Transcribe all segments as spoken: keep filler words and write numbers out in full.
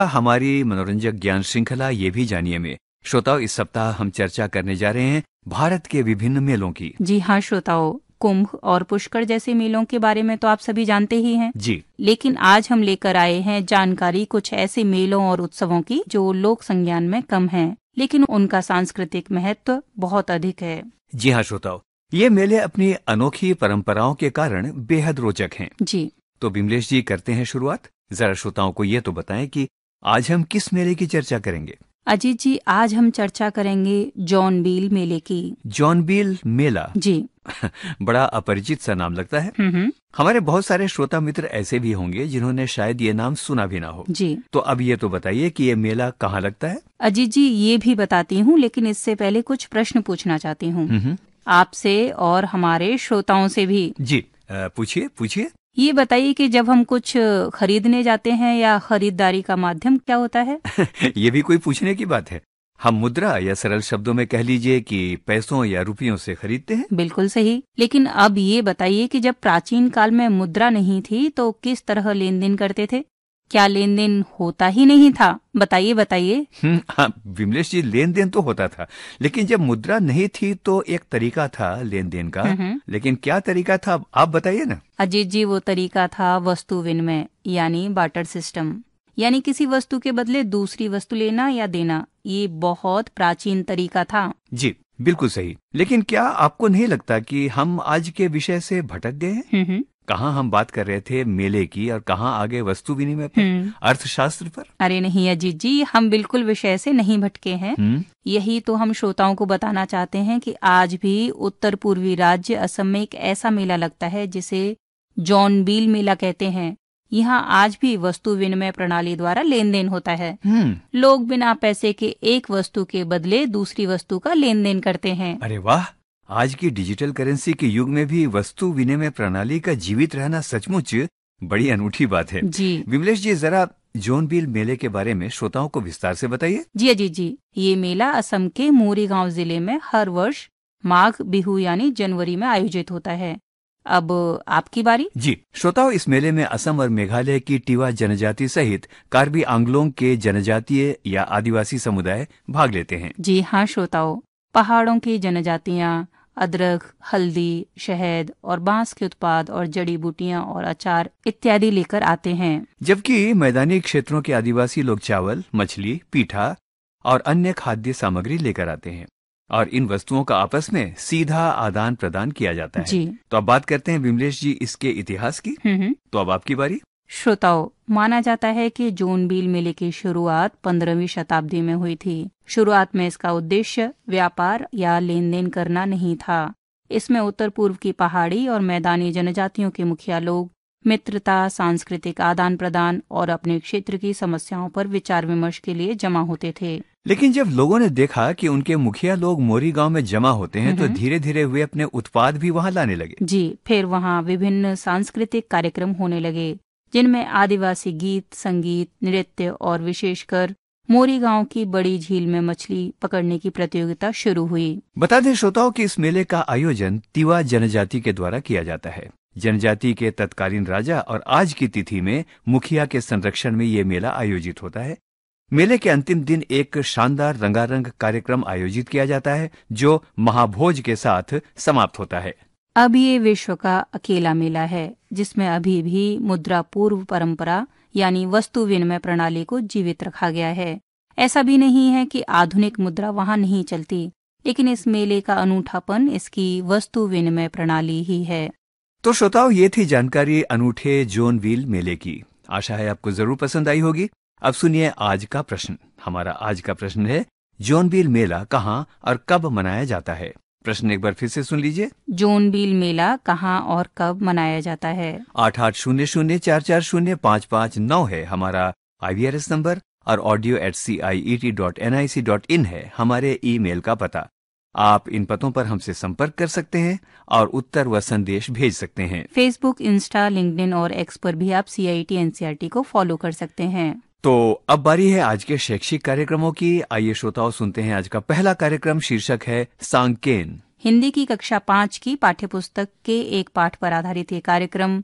हमारी मनोरंजक ज्ञान श्रृंखला ये भी जानिए में श्रोताओं, इस सप्ताह हम चर्चा करने जा रहे हैं भारत के विभिन्न मेलों की। जी हाँ श्रोताओं, कुंभ और पुष्कर जैसे मेलों के बारे में तो आप सभी जानते ही हैं। जी, लेकिन आज हम लेकर आए हैं जानकारी कुछ ऐसे मेलों और उत्सवों की जो लोक संज्ञान में कम हैं, लेकिन उनका सांस्कृतिक महत्व बहुत अधिक है। जी हाँ श्रोताओं, ये मेले अपनी अनोखी परंपराओं के कारण बेहद रोचक हैं। जी तो बिमलेश जी, करते हैं शुरुआत। जरा श्रोताओं को ये तो बताएं कि आज हम किस मेले की चर्चा करेंगे। अजीत जी, आज हम चर्चा करेंगे जॉनबिल मेले की। जॉनबिल मेला जी बड़ा अपरिचित सा नाम लगता है। हम्म हम्म, हमारे बहुत सारे श्रोता मित्र ऐसे भी होंगे जिन्होंने शायद ये नाम सुना भी ना हो। जी तो अब ये तो बताइए कि ये मेला कहाँ लगता है। अजीत जी, ये भी बताती हूँ, लेकिन इससे पहले कुछ प्रश्न पूछना चाहती हूँ हम्म, आपसे और हमारे श्रोताओं से भी। जी अ, पूछिए पूछिए। ये बताइए कि जब हम कुछ खरीदने जाते हैं या खरीदारी का माध्यम क्या होता है? ये भी कोई पूछने की बात है। हम मुद्रा या सरल शब्दों में कह लीजिए कि पैसों या रुपयों से खरीदते हैं। बिल्कुल सही। लेकिन अब ये बताइए कि जब प्राचीन काल में मुद्रा नहीं थी तो किस तरह लेन देन करते थे? क्या लेन देन होता ही नहीं था? बताइए बताइए। हम्म, हाँ विमलेश जी, लेन देन तो होता था, लेकिन जब मुद्रा नहीं थी तो एक तरीका था लेन देन का। हम्म। लेकिन क्या तरीका था, आप बताइए ना। अजीत जी, वो तरीका था वस्तु विनिमय यानी बार्टर सिस्टम, यानी किसी वस्तु के बदले दूसरी वस्तु लेना या देना। ये बहुत प्राचीन तरीका था। जी बिल्कुल सही। लेकिन क्या आपको नहीं लगता कि हम आज के विषय से भटक गए हैं? हम्म कहाँ हम बात कर रहे थे मेले की और कहाँ आगे वस्तु विनिमय पर, हम्म। अर्थशास्त्र पर। अरे नहीं अजीत जी, हम बिल्कुल विषय से नहीं भटके हैं। हम्म, यही तो हम श्रोताओं को बताना चाहते हैं कि आज भी उत्तर पूर्वी राज्य असम में एक ऐसा मेला लगता है जिसे जॉनबिल मेला कहते हैं। यहाँ आज भी वस्तु विनिमय प्रणाली द्वारा लेन देन होता है। हम्म, लोग बिना पैसे के एक वस्तु के बदले दूसरी वस्तु का लेन देन करते हैं। अरे वाह, आज की डिजिटल करेंसी के युग में भी वस्तु विनिमय प्रणाली का जीवित रहना सचमुच बड़ी अनूठी बात है। जी विमलेश जी, जरा जॉनबिल मेले के बारे में श्रोताओं को विस्तार से बताइए। जी अजीत जी, ये मेला असम के मोरीगांव जिले में हर वर्ष माघ बिहू यानी जनवरी में आयोजित होता है। अब आपकी बारी। जी श्रोताओं, इस मेले में असम और मेघालय की टिवा जनजाति सहित कार्बी आंगलोंग के जनजातीय या आदिवासी समुदाय भाग लेते हैं। जी हाँ श्रोताओं, पहाड़ों की जनजातियाँ अदरक, हल्दी, शहद और बांस के उत्पाद और जड़ी बूटियां और अचार इत्यादि लेकर आते हैं, जबकि मैदानी क्षेत्रों के आदिवासी लोग चावल, मछली, पीठा और अन्य खाद्य सामग्री लेकर आते हैं और इन वस्तुओं का आपस में सीधा आदान प्रदान किया जाता है। जी तो अब बात करते हैं विमलेश जी इसके इतिहास की। हम्म तो अब आपकी बारी। श्रोताओं, माना जाता है कि जॉनबिल मेले की शुरुआत पंद्रहवीं शताब्दी में हुई थी। शुरुआत में इसका उद्देश्य व्यापार या लेन देन करना नहीं था। इसमें उत्तर पूर्व की पहाड़ी और मैदानी जनजातियों के मुखिया लोग मित्रता, सांस्कृतिक आदान प्रदान और अपने क्षेत्र की समस्याओं पर विचार विमर्श के लिए जमा होते थे। लेकिन जब लोगों ने देखा कि उनके मुखिया लोग मोरी गांव में जमा होते हैं तो धीरे धीरे वे अपने उत्पाद भी वहां लाने लगे। जी, फिर वहाँ विभिन्न सांस्कृतिक कार्यक्रम होने लगे जिनमें आदिवासी गीत, संगीत, नृत्य और विशेषकर मोरी गांव की बड़ी झील में मछली पकड़ने की प्रतियोगिता शुरू हुई। बता दें श्रोताओं कि इस मेले का आयोजन तिवा जनजाति के द्वारा किया जाता है। जनजाति के तत्कालीन राजा और आज की तिथि में मुखिया के संरक्षण में ये मेला आयोजित होता है। मेले के अंतिम दिन एक शानदार रंगारंग कार्यक्रम आयोजित किया जाता है जो महाभोज के साथ समाप्त होता है। अब ये विश्व का अकेला मेला है जिसमें अभी भी मुद्रा पूर्व परंपरा यानी वस्तु विनिमय प्रणाली को जीवित रखा गया है। ऐसा भी नहीं है कि आधुनिक मुद्रा वहाँ नहीं चलती, लेकिन इस मेले का अनूठापन इसकी वस्तु विनिमय प्रणाली ही है। तो श्रोताओं, ये थी जानकारी अनूठे जॉनबिल मेले की। आशा है आपको जरूर पसंद आई होगी। अब सुनिए आज का प्रश्न। हमारा आज का प्रश्न है, जॉनबिल मेला कहाँ और कब मनाया जाता है? प्रश्न एक बार फिर से सुन लीजिए। जॉनबिल मेला कहाँ और कब मनाया जाता है? आठ आठ शून्य शून्य चार चार शून्य पाँच पाँच नौ है हमारा आई वी आर एस नंबर और audio eight C I E T dot N I C dot in है हमारे ईमेल का पता। आप इन पतों पर हमसे संपर्क कर सकते हैं और उत्तर व संदेश भेज सकते हैं। फेसबुक, इंस्टा, लिंक्डइन और एक्स पर भी आप सी I T N C R T को फॉलो कर सकते हैं। तो अब बारी है आज के शैक्षिक कार्यक्रमों की। आइए श्रोताओं, सुनते हैं आज का पहला कार्यक्रम। शीर्षक है सांकेन। हिंदी की कक्षा पाँच की पाठ्यपुस्तक के एक पाठ पर आधारित ये कार्यक्रम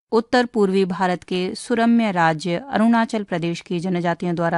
उत्तर पूर्वी भारत के सुरम्य राज्य अरुणाचल प्रदेश की जनजातियों द्वारा